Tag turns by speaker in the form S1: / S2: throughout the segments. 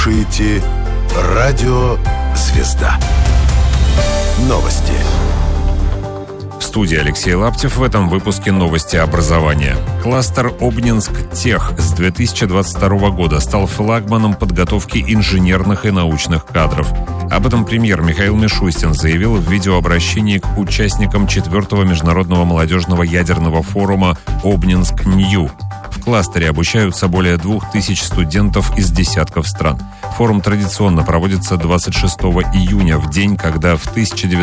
S1: слушаете «Радио Звезда». Новости.
S2: В студии Алексей Лаптев. В этом выпуске новости образования. Кластер Обнинск-Тех с 2022 года стал флагманом подготовки инженерных и научных кадров. Об этом премьер Михаил Мишустин заявил в видеообращении к участникам 4-го международного молодежного ядерного форума «Обнинск-Нью». В кластере обучаются более 2000 студентов из десятков стран. Форум традиционно проводится 26 июня, в день, когда в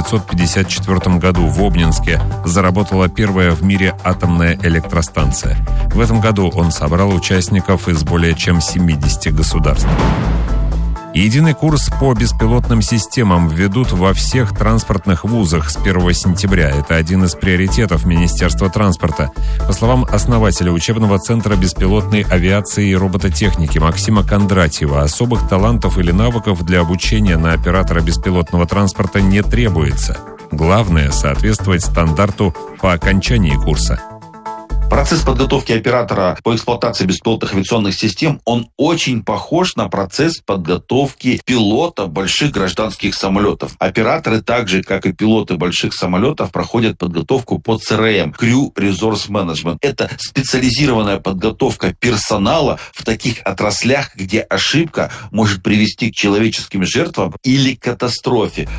S2: 1954 году в Обнинске заработала первая в мире атомная электростанция. В этом году он собрал участников из более чем 70 государств. Единый курс по беспилотным системам введут во всех транспортных вузах с 1 сентября. Это один из приоритетов Министерства транспорта. По словам основателя учебного центра беспилотной авиации и робототехники Максима Кондратьева, особых талантов или навыков для обучения на оператора беспилотного транспорта не требуется. Главное – соответствовать стандарту по окончании курса.
S3: Процесс подготовки оператора по эксплуатации беспилотных авиационных систем, он очень похож на процесс подготовки пилота больших гражданских самолетов. Операторы, так же, как и пилоты больших самолетов, проходят подготовку по CRM – Crew Resource Management. Это специализированная подготовка персонала в таких отраслях, где ошибка может привести к человеческим жертвам или катастрофе.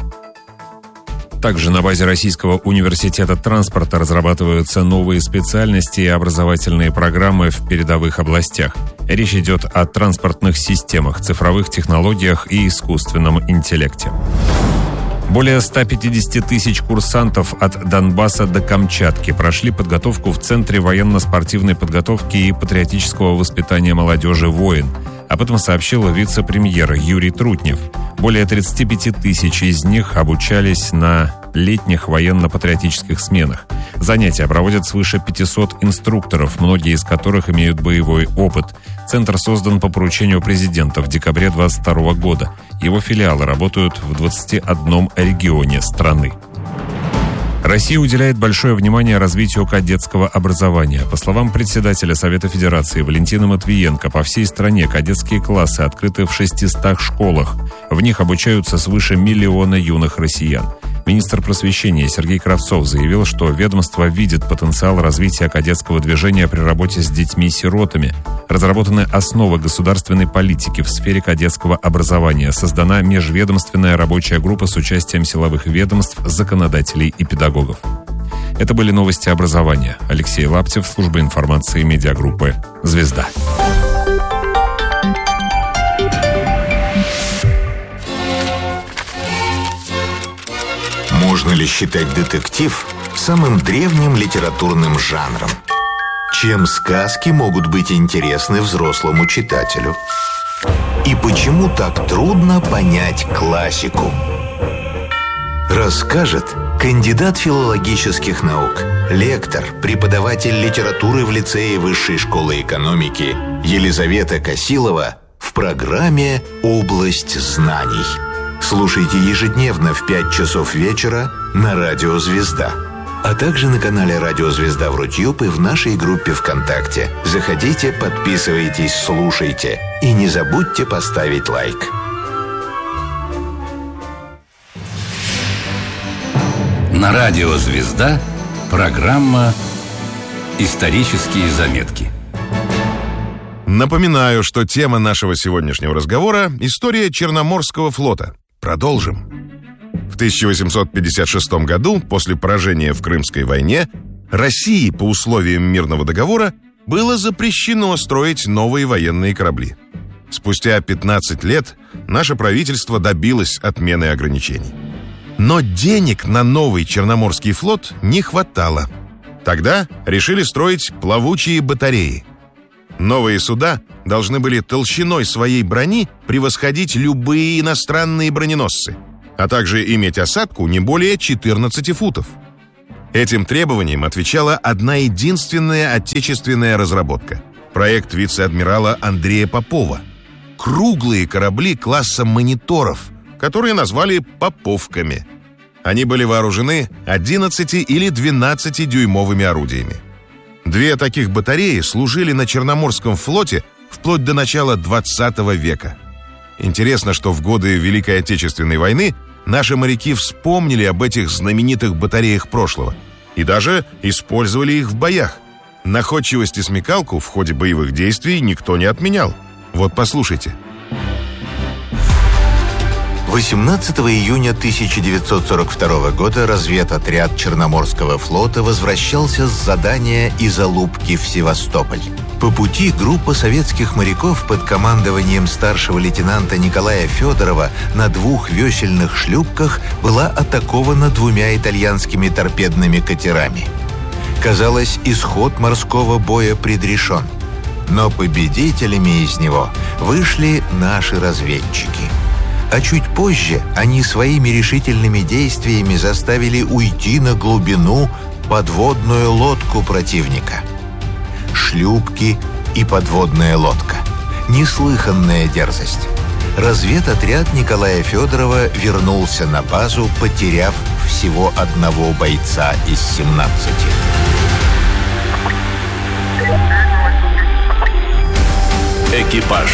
S2: Также на базе Российского университета транспорта разрабатываются новые специальности и образовательные программы в передовых областях. Речь идет о транспортных системах, цифровых технологиях и искусственном интеллекте. Более 150 тысяч курсантов от Донбасса до Камчатки прошли подготовку в Центре военно-спортивной подготовки и патриотического воспитания молодежи «Воин». Об этом сообщил вице-премьер Юрий Трутнев. Более 35 тысяч из них обучались на летних военно-патриотических сменах. Занятия проводят свыше 500 инструкторов, многие из которых имеют боевой опыт. Центр создан по поручению президента в декабре 2022 года. Его филиалы работают в 21 регионе страны. Россия уделяет большое внимание развитию кадетского образования. По словам председателя Совета Федерации Валентина Матвиенко, по всей стране кадетские классы открыты в 600 школах. В них обучаются свыше 1 миллиона юных россиян. Министр просвещения Сергей Кравцов заявил, что ведомство видит потенциал развития кадетского движения при работе с детьми-сиротами. Разработаны основы государственной политики в сфере кадетского образования. Создана межведомственная рабочая группа с участием силовых ведомств, законодателей и педагогов. Это были новости образования. Алексей Лаптев, служба информации медиагруппы «Звезда».
S4: Можно ли считать детектив самым древним литературным жанром? Чем сказки могут быть интересны взрослому читателю? И почему так трудно понять классику? Расскажет кандидат филологических наук, лектор, преподаватель литературы в лицее Высшей школы экономики Елизавета Косилова в программе «Область знаний». Слушайте ежедневно в 5 часов вечера на Радио Звезда, а также на канале Радио Звезда в Рутьюб и в нашей группе ВКонтакте. Заходите, подписывайтесь, слушайте и не забудьте поставить лайк.
S5: На Радио Звезда программа «Исторические заметки».
S6: Напоминаю, что тема нашего сегодняшнего разговора – история Черноморского флота. Продолжим. В 1856 году, после поражения в Крымской войне, России по условиям мирного договора было запрещено строить новые военные корабли. Спустя 15 лет наше правительство добилось отмены ограничений. Но денег на новый Черноморский флот не хватало. Тогда решили строить плавучие батареи. Новые суда должны были толщиной своей брони превосходить любые иностранные броненосцы, а также иметь осадку не более 14 футов. Этим требованиям отвечала одна единственная отечественная разработка – проект вице-адмирала Андрея Попова. Круглые корабли класса мониторов, которые назвали «поповками». Они были вооружены 11 или 12-дюймовыми орудиями. 2 таких батареи служили на Черноморском флоте вплоть до начала 20 века. Интересно, что в годы Великой Отечественной войны наши моряки вспомнили об этих знаменитых батареях прошлого и даже использовали их в боях. Находчивость и смекалку в ходе боевых действий никто не отменял. Вот послушайте.
S4: 18 июня 1942 года разведотряд Черноморского флота возвращался с задания из Алупки в Севастополь. По пути группа советских моряков под командованием старшего лейтенанта Николая Федорова на 2 весельных шлюпках была атакована 2 итальянскими торпедными катерами. Казалось, исход морского боя предрешен. Но победителями из него вышли наши разведчики. А чуть позже они своими решительными действиями заставили уйти на глубину подводную лодку противника. Шлюпки и подводная лодка. Неслыханная дерзость. Разведотряд Николая Федорова вернулся на базу, потеряв всего 1 бойца из 17.
S5: Экипаж.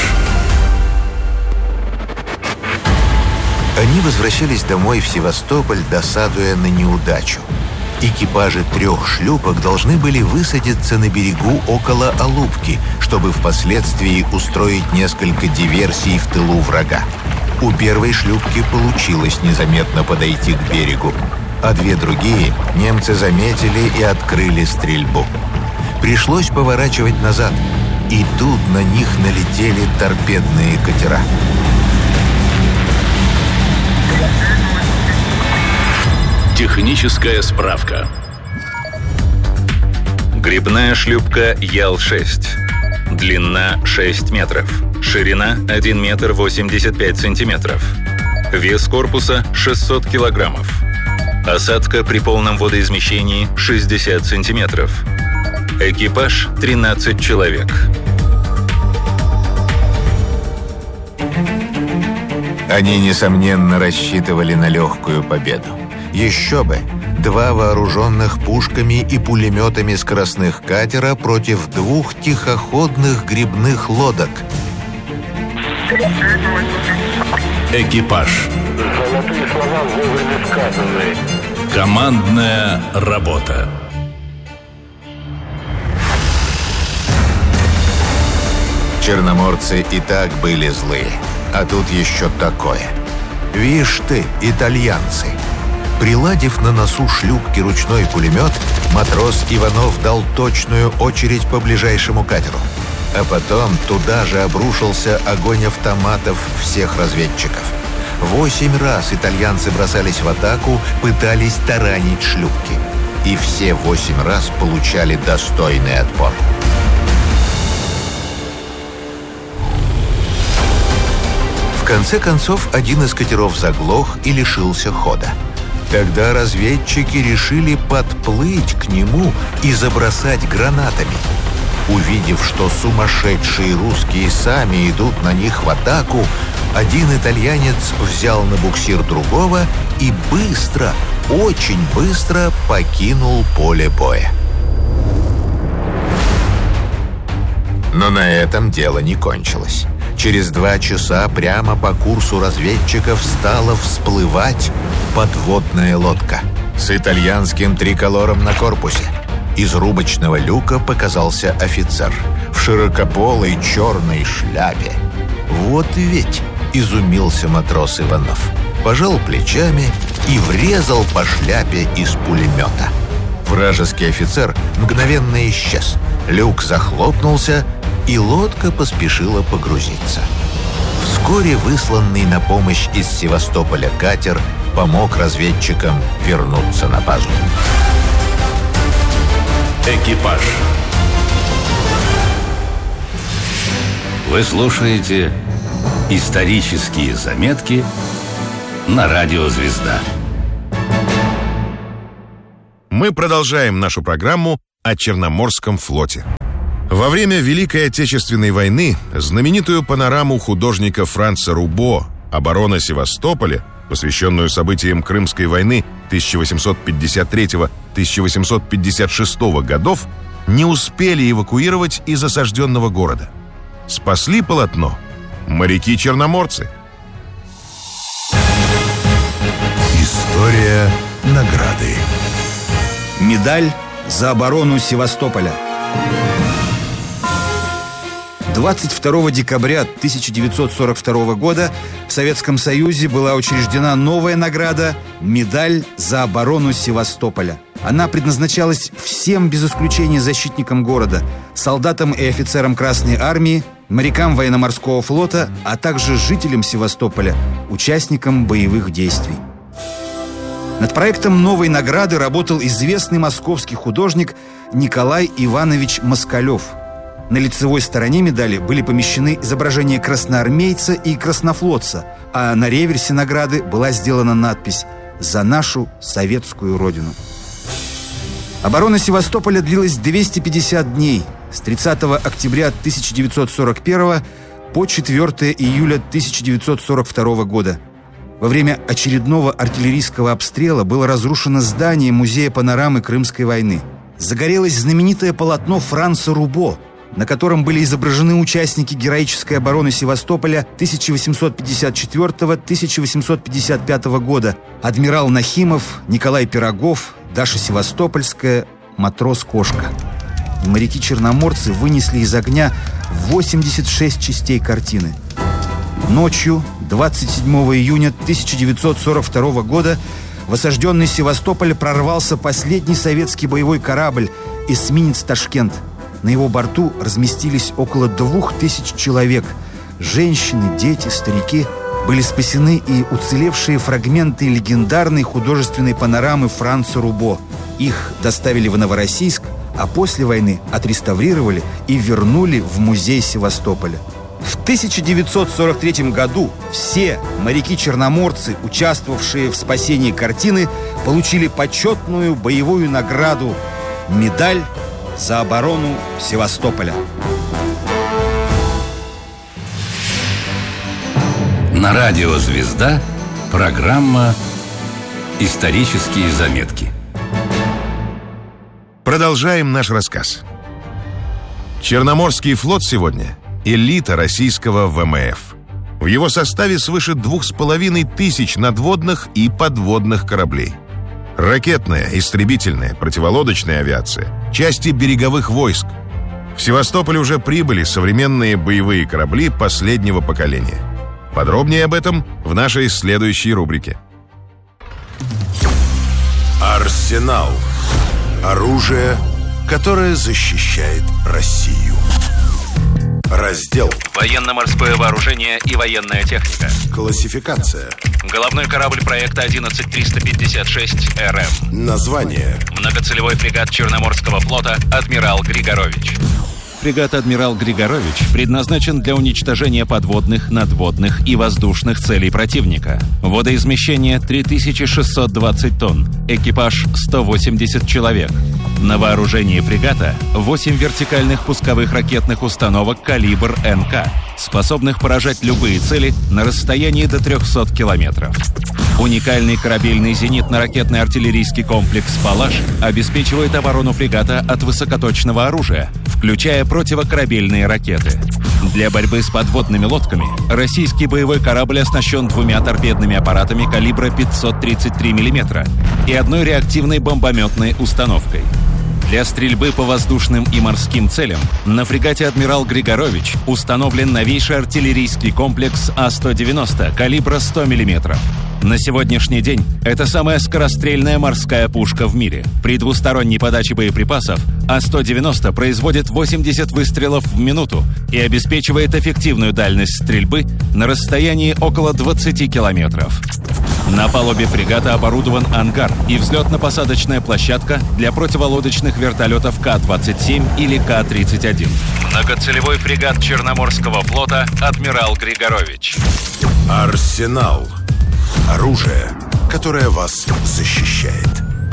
S4: Они возвращались домой в Севастополь, досадуя на неудачу. Экипажи 3 шлюпок должны были высадиться на берегу около Алупки, чтобы впоследствии устроить несколько диверсий в тылу врага. У 1 шлюпки получилось незаметно подойти к берегу, а 2 другие немцы заметили и открыли стрельбу. Пришлось поворачивать назад, и тут на них налетели торпедные катера.
S5: Техническая справка.
S7: Грибная шлюпка Ял-6. Длина 6 метров. Ширина 1 метр 85 сантиметров. Вес корпуса 600 килограммов. Осадка при полном водоизмещении 60 сантиметров. Экипаж 13 человек.
S4: Они, несомненно, рассчитывали на легкую победу. Еще бы! 2 вооруженных пушками и пулеметами скоростных катера против 2 тихоходных грибных лодок.
S5: Экипаж.
S8: Золотые слова вовремя сказаны.
S5: Командная работа.
S4: Черноморцы и так были злые, а тут еще такое. Вишь ты, итальянцы! Приладив на носу шлюпки ручной пулемет, матрос Иванов дал точную очередь по ближайшему катеру. А потом туда же обрушился огонь автоматов всех разведчиков. 8 раз итальянцы бросались в атаку, пытались таранить шлюпки. И все 8 раз получали достойный отпор. В конце концов, один из катеров заглох и лишился хода. Тогда разведчики решили подплыть к нему и забросать гранатами. Увидев, что сумасшедшие русские сами идут на них в атаку, один итальянец взял на буксир другого и быстро, очень быстро покинул поле боя. Но на этом дело не кончилось. Через 2 часа прямо по курсу разведчиков стала всплывать подводная лодка с итальянским триколором на корпусе. Из рубочного люка показался офицер в широкополой черной шляпе. «Вот ведь!» — изумился матрос Иванов. Пожал плечами и врезал по шляпе из пулемета. Вражеский офицер мгновенно исчез. Люк захлопнулся, и лодка поспешила погрузиться. Вскоре высланный на помощь из Севастополя катер помог разведчикам вернуться на базу.
S5: Экипаж. Вы слушаете исторические заметки на радио «Звезда».
S6: Мы продолжаем нашу программу о Черноморском флоте. Во время Великой Отечественной войны знаменитую панораму художника Франца Рубо «Оборона Севастополя», посвященную событиям Крымской войны 1853-1856 годов, не успели эвакуировать из осажденного города. Спасли полотно Моряки-черноморцы.
S1: История награды.
S9: Медаль за оборону Севастополя. 22 декабря 1942 года в Советском Союзе была учреждена новая награда «Медаль за оборону Севастополя». Она предназначалась всем без исключения защитникам города, солдатам и офицерам Красной Армии, морякам военно-морского флота, а также жителям Севастополя, участникам боевых действий. Над проектом новой награды работал известный московский художник Николай Иванович Москалев. На лицевой стороне медали были помещены изображения красноармейца и краснофлотца, а на реверсе награды была сделана надпись «За нашу советскую родину». Оборона Севастополя длилась 250 дней, с 30 октября 1941 по 4 июля 1942 года. Во время очередного артиллерийского обстрела было разрушено здание Музея панорамы Крымской войны. Загорелось знаменитое полотно Франца Рубо, на котором были изображены участники героической обороны Севастополя 1854-1855 года: адмирал Нахимов, Николай Пирогов, Даша Севастопольская, матрос Кошка. Моряки-черноморцы вынесли из огня 86 частей картины. Ночью 27 июня 1942 года в осажденный Севастополь прорвался последний советский боевой корабль эсминец «Ташкент». На его борту разместились около 2000 человек. Женщины, дети, старики. Были спасены и уцелевшие фрагменты легендарной художественной панорамы Франца Рубо. Их доставили в Новороссийск, а после войны отреставрировали и вернули в музей Севастополя. В 1943 году все моряки-черноморцы, участвовавшие в спасении картины, получили почетную боевую награду «Медаль за оборону Севастополя».
S5: На радио «Звезда» программа «Исторические заметки».
S6: Продолжаем наш рассказ. Черноморский флот сегодня – элита российского ВМФ. В его составе свыше 2500 надводных и подводных кораблей. Ракетная, истребительная, противолодочная авиация, части береговых войск. В Севастополь уже прибыли современные боевые корабли последнего поколения. Подробнее об этом в нашей следующей рубрике.
S1: Арсенал. Оружие, которое защищает Россию. Раздел.
S7: Военно-морское вооружение и военная техника.
S1: Классификация.
S7: Головной корабль проекта 11356 РМ.
S1: Название.
S7: Многоцелевой фрегат Черноморского флота «Адмирал Григорович».
S10: Фрегат «Адмирал Григорович» предназначен для уничтожения подводных, надводных и воздушных целей противника. Водоизмещение 3620 тонн. Экипаж 180 человек. На вооружении фрегата 8 вертикальных пусковых ракетных установок «Калибр НК», способных поражать любые цели на расстоянии до 300 километров. Уникальный корабельный зенитно-ракетный артиллерийский комплекс «Палаш» обеспечивает оборону фрегата от высокоточного оружия, включая противокорабельные ракеты. Для борьбы с подводными лодками российский боевой корабль оснащен 2 торпедными аппаратами калибра 533 мм и одной реактивной бомбометной установкой. Для стрельбы по воздушным и морским целям на фрегате «Адмирал Григорович» установлен новейший артиллерийский комплекс А-190 калибра 100 мм. На сегодняшний день это самая скорострельная морская пушка в мире. При двусторонней подаче боеприпасов А-190 производит 80 выстрелов в минуту и обеспечивает эффективную дальность стрельбы на расстоянии около 20 километров. На палубе фрегата оборудован ангар и взлетно-посадочная площадка для противолодочных вертолетов К-27 или К-31.
S7: Многоцелевой фрегат Черноморского флота «Адмирал Григорович».
S1: Арсенал. Оружие, которое вас защищает.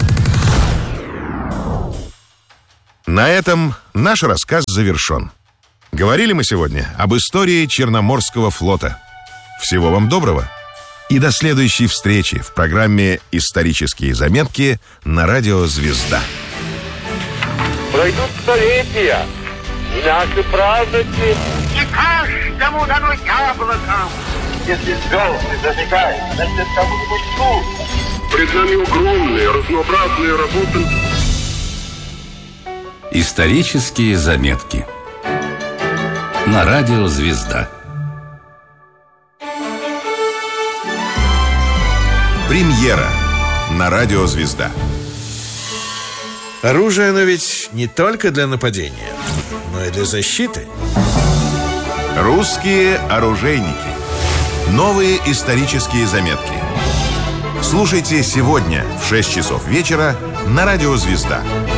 S6: На этом наш рассказ завершен. Говорили мы сегодня об истории Черноморского флота. Всего вам доброго и до следующей встречи в программе «Исторические заметки» на радио «Звезда».
S8: Пройдут столетия, и наши праздники.
S11: Не каждому дано яблоком.
S8: Если звезды зажигают, значит, кому-нибудь тут. Пред нами огромные, разнообразные работы.
S5: Исторические заметки. На радио «Звезда».
S6: Премьера на радио «Звезда».
S12: Оружие, оно ведь не только для нападения, но и для защиты.
S6: Русские оружейники. Новые исторические заметки. Слушайте сегодня в 6 часов вечера на радио «Звезда».